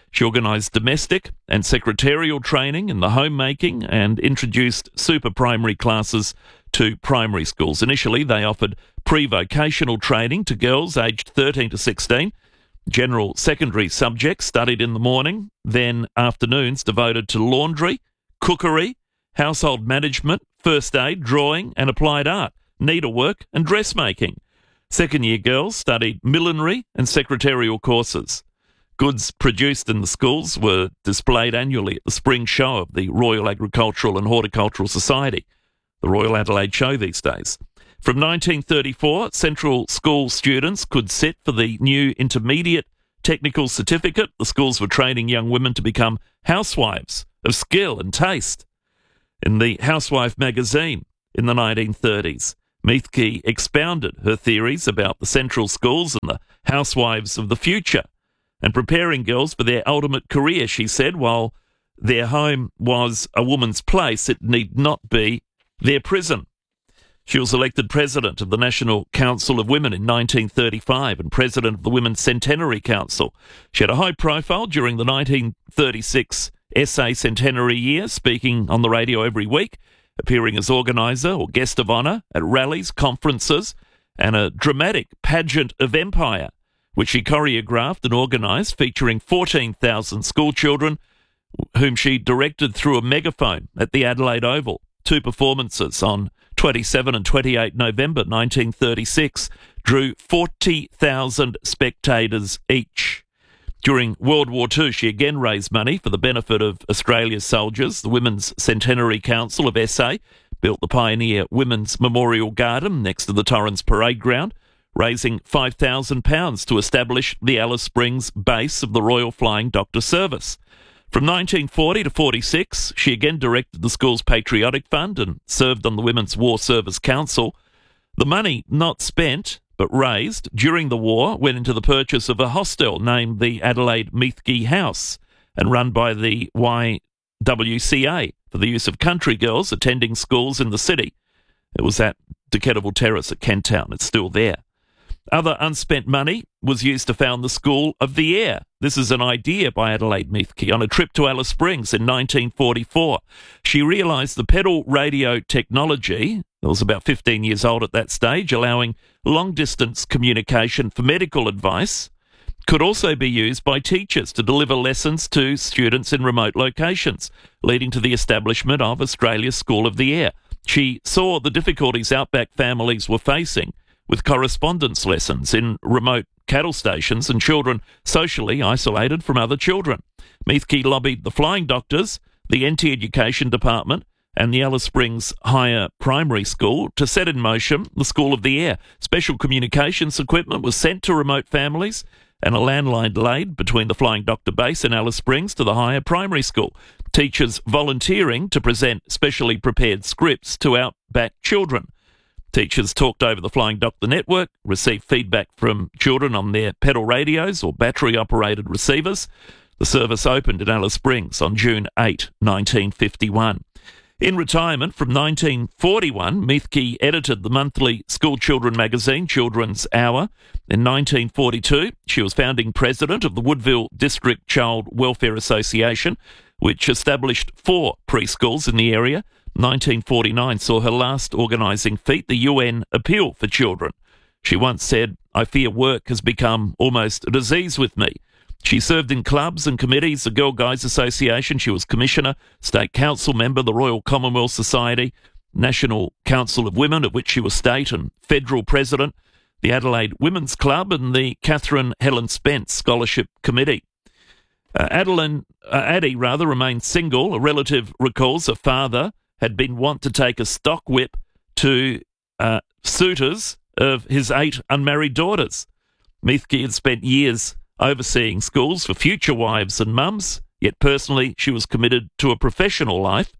She organised domestic and secretarial training in the homemaking and introduced super primary classes to primary schools. Initially, they offered pre-vocational training to girls aged thirteen to sixteen, general secondary subjects studied in the morning, then afternoons devoted to laundry, cookery, household management, first aid, drawing and applied art, needlework and dressmaking. Second-year girls studied millinery and secretarial courses. Goods produced in the schools were displayed annually at the spring show of the Royal Agricultural and Horticultural Society, the Royal Adelaide Show these days. From nineteen thirty-four, Central School students could sit for the new intermediate technical certificate. The schools were training young women to become housewives of skill and taste. In the Housewife magazine in the nineteen thirties, Methke expounded her theories about the central schools and the housewives of the future, and preparing girls for their ultimate career. She said, while their home was a woman's place, it need not be their prison. She was elected president of the National Council of Women in nineteen thirty-five and president of the Women's Centenary Council. She had a high profile during the nineteen thirty-six S A centenary year, speaking on the radio every week, appearing as organiser or guest of honour at rallies, conferences, and a dramatic pageant of empire, which she choreographed and organised, featuring fourteen thousand schoolchildren, whom she directed through a megaphone at the Adelaide Oval. Two performances on twenty-seven and twenty-eight November nineteen thirty-six drew forty thousand spectators each. During World War Two, she again raised money for the benefit of Australia's soldiers. The Women's Centenary Council of S A built the Pioneer Women's Memorial Garden next to the Torrens Parade Ground, raising five thousand pounds to establish the Alice Springs base of the Royal Flying Doctor Service. From nineteen forty to forty-six, she again directed the school's patriotic fund and served on the Women's War Service Council. The money not spent but raised during the war went into the purchase of a hostel named the Adelaide Methke House and run by the Y W C A for the use of country girls attending schools in the city. It was at Decatable Terrace at Kent Town. It's still there. Other unspent money was used to found the School of the Air. This is an idea by Adelaide Methke on a trip to Alice Springs in nineteen forty-four. She realised the pedal radio technology, that was about fifteen years old at that stage, allowing long-distance communication for medical advice, could also be used by teachers to deliver lessons to students in remote locations, leading to the establishment of Australia's School of the Air. She saw the difficulties outback families were facing with correspondence lessons in remote cattle stations and children socially isolated from other children. Methke lobbied the Flying Doctors, the N T Education Department, and the Alice Springs Higher Primary School to set in motion the School of the Air. Special communications equipment was sent to remote families and a landline laid between the Flying Doctor base in Alice Springs to the Higher Primary School. Teachers volunteering to present specially prepared scripts to outback children. Teachers talked over the Flying Doctor network, received feedback from children on their pedal radios or battery-operated receivers. The service opened in Alice Springs on June eighth, nineteen fifty-one. In retirement from nineteen forty-one, Methke edited the monthly school children magazine, Children's Hour. In nineteen forty-two, she was founding president of the Woodville District Child Welfare Association, which established four preschools in the area. nineteen forty-nine saw her last organising feat, the U N Appeal for Children. She once said, "I fear work has become almost a disease with me." She served in clubs and committees, the Girl Guides Association. She was commissioner, state council member, the Royal Commonwealth Society, National Council of Women, of which she was state and federal president, the Adelaide Women's Club, and the Catherine Helen Spence Scholarship Committee. Uh, Adeline, uh, Addie, rather, remained single. A relative recalls her father had been wont to take a stock whip to uh, suitors of his eight unmarried daughters. Methke had spent years overseeing schools for future wives and mums, yet personally she was committed to a professional life.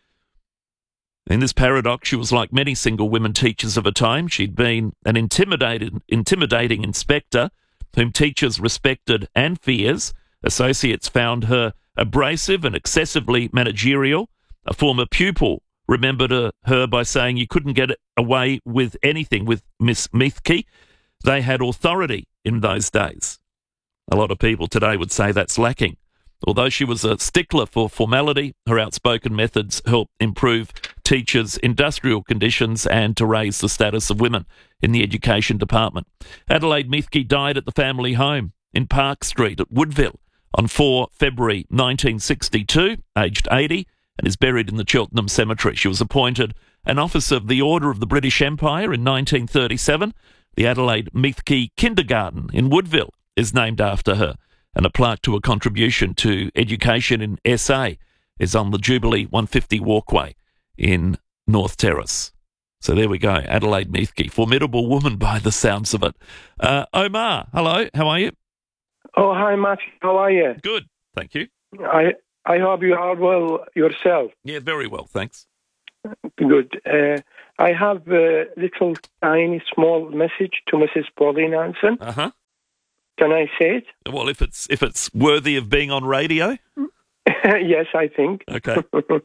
In this paradox, she was like many single women teachers of her time. She'd been an intimidated, intimidating inspector whom teachers respected and fears. Associates found her abrasive and excessively managerial. A former pupil remembered her, her by saying you couldn't get away with anything with Miss Methke. They had authority in those days. A lot of people today would say that's lacking. Although she was a stickler for formality, her outspoken methods helped improve teachers' industrial conditions and to raise the status of women in the education department. Adelaide Mithke died at the family home in Park Street at Woodville on the fourth of February nineteen sixty-two, aged eighty, and is buried in the Cheltenham Cemetery. She was appointed an Officer of the Order of the British Empire in nineteen thirty-seven. The Adelaide Mithke Kindergarten in Woodville is named after her, and a plaque to a contribution to education in S A is on the Jubilee one fifty walkway in North Terrace. So there we go, Adelaide Mithke, formidable woman by the sounds of it. Uh, Omar, hello, how are you? Oh, hi, Matthew. How are you? Good, thank you. I I hope you are well yourself. Yeah, very well, thanks. Good. Uh, I have a little, tiny, small message to Missus Pauline Hanson. Uh-huh. Can I say it? Well, if it's if it's worthy of being on radio? Yes, I think. Okay.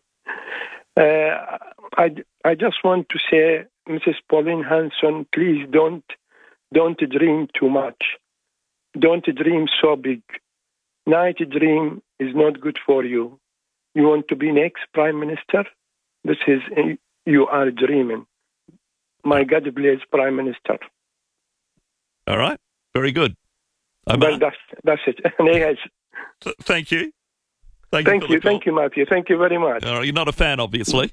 uh, I, I just want to say, Missus Pauline Hanson, please don't don't dream too much. Don't dream so big. Night dream is not good for you. You want to be next Prime Minister? This is, you are dreaming. My God bless Prime Minister. All right. Very good. Well, that's, that's it. Yes. Th- thank you. Thank, thank you. you thank you, Matthew. Thank you very much. All right, you're not a fan, obviously.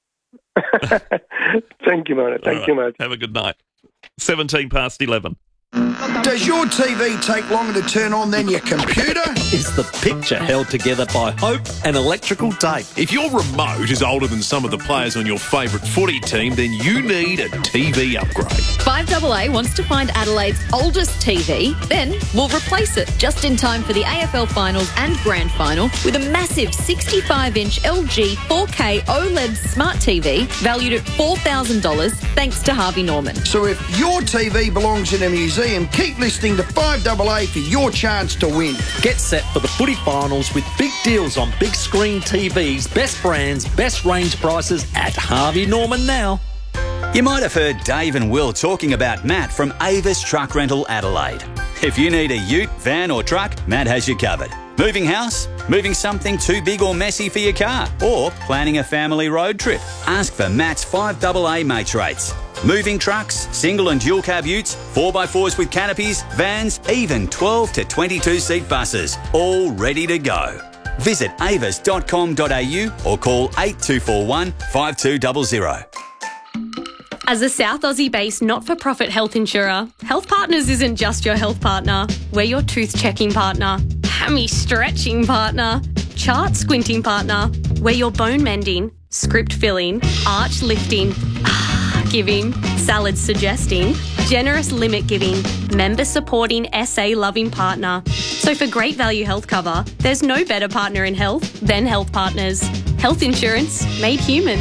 Thank you, man. Thank right. you, man. Have a good night. seventeen past eleven. Does your T V take longer to turn on than your computer? Is the picture held together by hope and electrical tape? If your remote is older than some of the players on your favourite footy team, then you need a T V upgrade. five A A wants to find Adelaide's oldest T V, then we'll replace it just in time for the A F L Finals and Grand Final with a massive sixty-five inch L G four K OLED smart T V valued at four thousand dollars thanks to Harvey Norman. So if your T V belongs in a museum, keep listening to five A A for your chance to win. Get set for the footy finals with big deals on big screen T Vs, best brands, best range prices at Harvey Norman now. You might have heard Dave and Will talking about Matt from Avis Truck Rental Adelaide. If you need a ute, van or truck, Matt has you covered. Moving house? Moving something too big or messy for your car? Or planning a family road trip? Ask for Matt's five A A mates rates. Moving trucks, single and dual cab utes, four by fours with canopies, vans, even twelve to twenty-two seat buses, all ready to go. Visit avis dot com dot a u or call eight two four one, five two zero zero. As a South Aussie-based not-for-profit health insurer, Health Partners isn't just your health partner. We're your tooth-checking partner, hammy-stretching partner, chart-squinting partner. We're your bone-mending, script-filling, arch-lifting, giving, salad suggesting, generous limit giving, member supporting, S A loving partner. So for great value health cover, there's no better partner in health than Health Partners. Health insurance made human.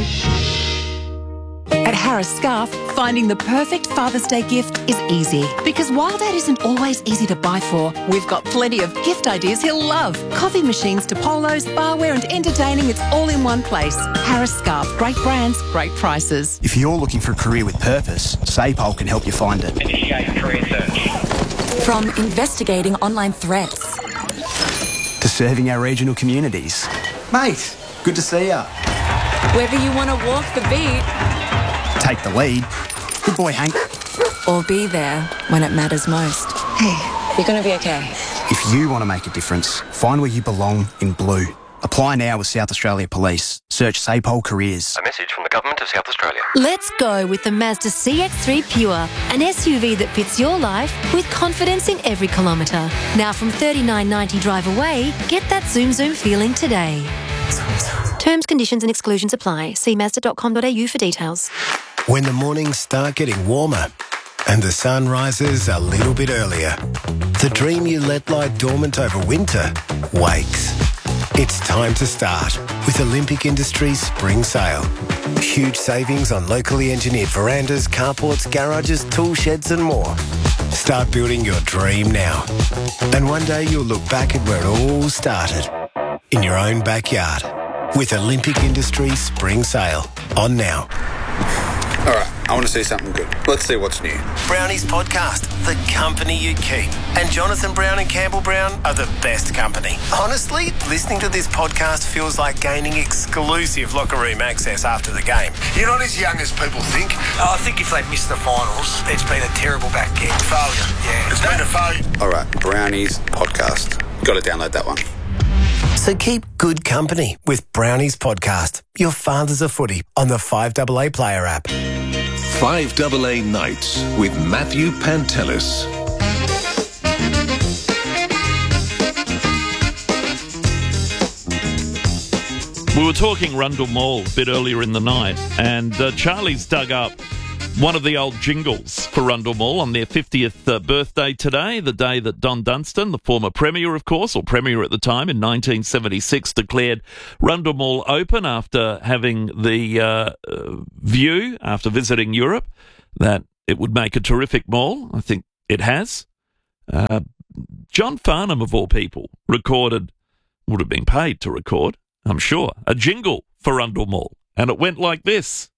At Harris Scarf, finding the perfect Father's Day gift is easy. Because while Dad isn't always easy to buy for, we've got plenty of gift ideas he'll love. Coffee machines to polos, barware and entertaining, it's all in one place. Harris Scarf, great brands, great prices. If you're looking for a career with purpose, SAPOL can help you find it. Initiate career search. From investigating online threats to serving our regional communities. Mate, good to see ya. Whether you want to walk the beat, take the lead. Good boy, Hank. Or be there when it matters most. Hey, you're going to be okay. If you want to make a difference, find where you belong in blue. Apply now with South Australia Police. Search SAPOL Careers. A message from the Government of South Australia. Let's go with the Mazda C X three Pure, an S U V that fits your life with confidence in every kilometre. Now from thirty-nine ninety drive away, get that zoom zoom feeling today. Terms, conditions and exclusions apply. See mazda dot com dot a u for details. When the mornings start getting warmer and the sun rises a little bit earlier, the dream you let lie dormant over winter wakes. It's time to start with Olympic Industries Spring Sale. Huge savings on locally engineered verandas, carports, garages, tool sheds and more. Start building your dream now. And one day you'll look back at where it all started, in your own backyard. With Olympic Industries Spring Sale. On now. All right. I want to see something good. Let's see what's new. Brownies Podcast, the company you keep. And Jonathan Brown and Campbell Brown are the best company. Honestly, listening to this podcast feels like gaining exclusive locker room access after the game. You're not as young as people think. Oh, I think if they missed the finals, it's been a terrible back kick. Failure, yeah. It's been a failure. All right, Brownies Podcast. Got to download that one. So keep good company with Brownies Podcast, your fathers of footy, on the five A A Player app. five A A Nights with Matthew Pantelis. We were talking Rundle Mall a bit earlier in the night, and uh, Charlie's dug up one of the old jingles for Rundle Mall on their fiftieth uh, birthday today, the day that Don Dunstan, the former Premier, of course, or Premier at the time, in nineteen seventy-six, declared Rundle Mall open after having the uh, uh, view, after visiting Europe, that it would make a terrific mall. I think it has. Uh, John Farnham, of all people, recorded, would have been paid to record, I'm sure, a jingle for Rundle Mall. And it went like this.